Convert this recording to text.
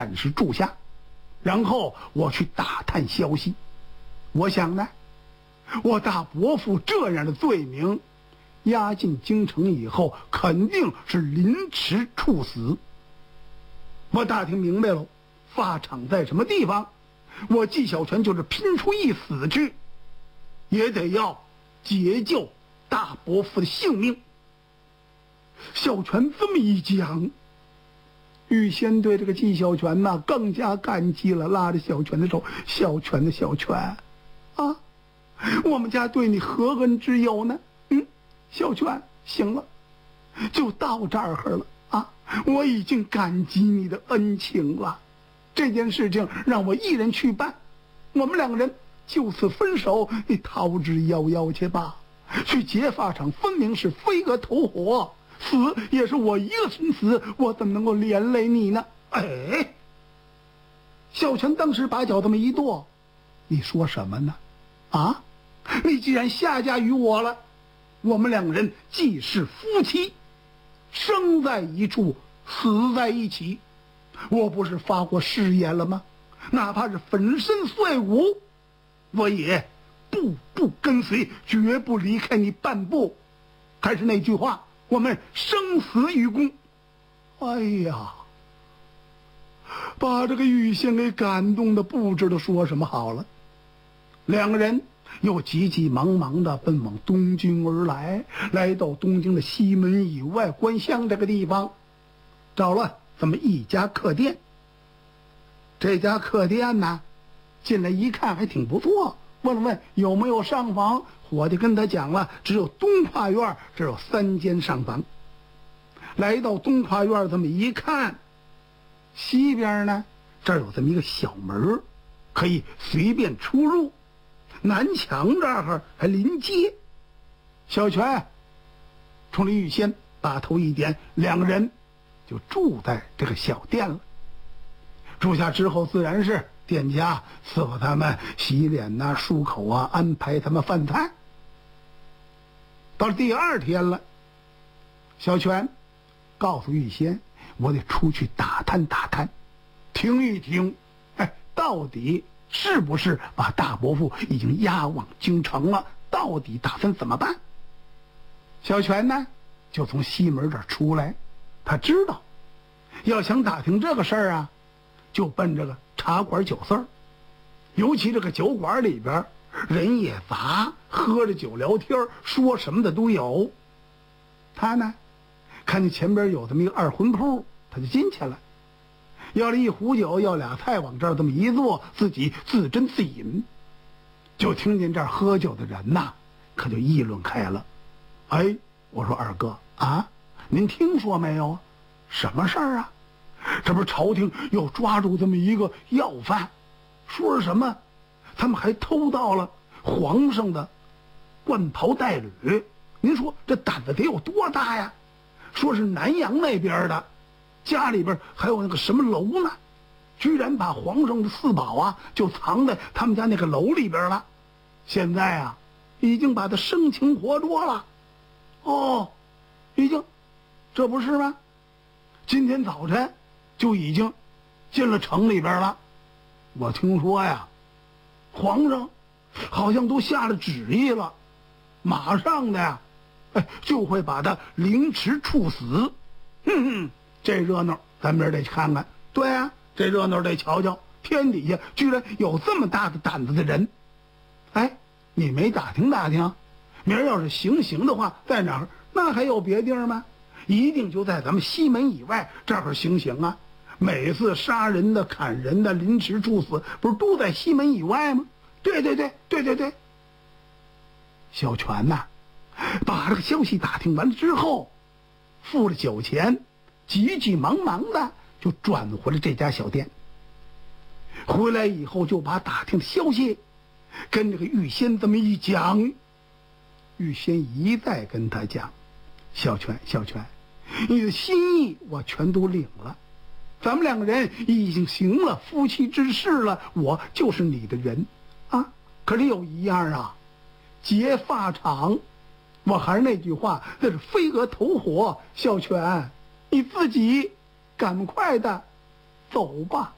暂时住下，然后我去打探消息。我想呢，我大伯父这样的罪名，押进京城以后，肯定是凌迟处死。我打听明白了，发场在什么地方，我纪晓泉就是拼出一死去，也得要解救大伯父的性命。小泉这么一讲，玉仙对这个纪晓泉呐更加感激了，拉着小泉的手：“小泉的小泉啊，我们家对你何恩之有呢？小泉，行了，就到这儿了啊！我已经感激你的恩情了。这件事情让我一人去办，我们两个人就此分手，你逃之夭夭去吧。去劫法场分明是飞蛾投火，死也是我一个人死，我怎么能够连累你呢？”哎，小泉当时把脚这么一跺：“你说什么呢？啊，你既然下嫁于我了，我们两个人既是夫妻，生在一处，死在一起。我不是发过誓言了吗？哪怕是粉身碎骨，我也步步跟随，绝不离开你半步。还是那句话，我们生死与共。”哎呀，把这个玉仙给感动的不知道说什么好了。两个人又急急忙忙地奔往东京而来，来到东京的西门以外关乡这个地方，找了这么一家客店。这家客店呢，进来一看还挺不错，问了问有没有上房，伙计跟他讲了，只有东跨院只有3间上房。来到东跨院这么一看，西边呢这儿有这么一个小门，可以随便出入，南墙这儿还临街。小泉冲着玉仙把头一点，两个人就住在这个小店了。住下之后，自然是店家伺候他们洗脸呐、漱口啊，安排他们饭菜。到了第2天了，小泉告诉玉仙：“我得出去打探打探，听一听，到底是不是把大伯父已经押往京城了？到底打算怎么办？”小泉呢，就从西门这儿出来，他知道要想打听这个事儿啊，就奔这个茶馆酒肆儿，尤其这个酒馆里边人也杂，喝着酒聊天，说什么的都有。他呢，看见前边有这么一个二婚铺，他就进去了，要了一壶酒，要俩菜，往这儿这么一坐，自己自斟自饮。就听见这儿喝酒的人呐，可就议论开了。哎，我说二哥啊，您听说没有啊？什么事儿啊？这不是朝廷又抓住这么一个要犯，说是什么他们还偷到了皇上的冠袍带履。您说这胆子得有多大呀？说是南阳那边的，家里边还有那个什么楼呢，居然把皇上的4宝啊就藏在他们家那个楼里边了。现在啊已经把他生擒活捉了。哦，已经，这不是吗？今天早晨就已经进了城里边了。我听说呀，皇上好像都下了旨意了，马上的呀就会把他凌迟处死。这热闹咱明儿得去看看。对啊，这热闹得瞧瞧，天底下居然有这么大的胆子的人。哎，你没打听打听，明儿要是行的话，在哪儿？那还有别地儿吗？一定就在咱们西门以外这儿行啊。每次杀人的、砍人的、凌迟处死，不是都在西门以外吗？对。小泉呐，把这个消息打听完了之后，付了酒钱，急急忙忙的就转回了这家小店。回来以后就把打听的消息跟这个玉仙这么一讲。玉仙一再跟他讲：“小泉，你的心意我全都领了，咱们两个人已经行了夫妻之事了，我就是你的人啊。可是有一样啊，劫法场，我还是那句话，那是飞蛾投火。小泉，你自己赶快的走吧。”